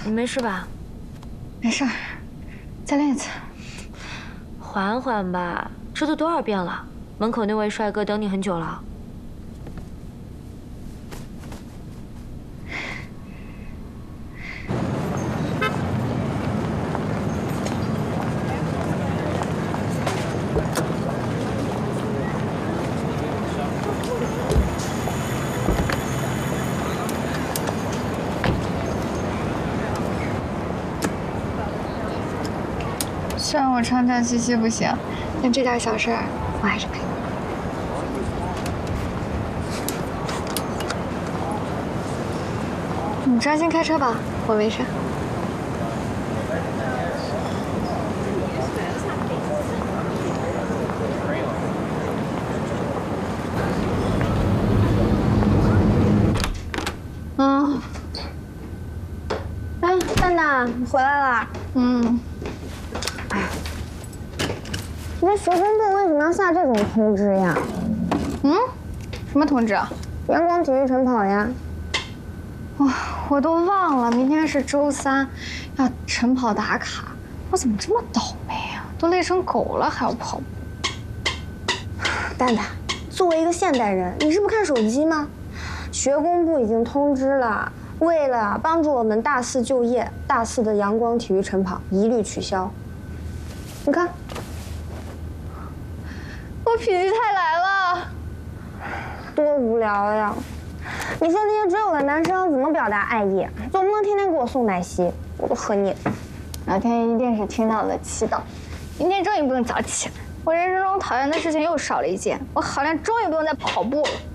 你没事吧？ 没事儿，再练一次。 缓缓吧，这都多少遍了？门口那位帅哥等你很久了。 虽然我常常西西不行，但这点小事儿我还是配。你专心开车吧，我没事。 哎，蛋蛋，你回来了。哎呀，你们学工部为什么要下这种通知呀？ 什么通知啊？ 阳光体育晨跑呀。 哇，我都忘了，明天是周3，要晨跑打卡。我怎么这么倒霉啊？都累成狗了，还要跑步。 蛋蛋，作为一个现代人，你是不看手机吗？学工部已经通知了，为了帮助我们大4就业，大4的阳光体育晨跑一律取消。你看， 我否极泰来了。 多无聊呀！你说那些追我的男生怎么表达爱意？总不能天天给我送奶昔，我都喝腻了。 老天一定是听到了祈祷，明天终于不用早起了。我人生中讨厌的事情又少了一件，我好像终于不用再跑步了。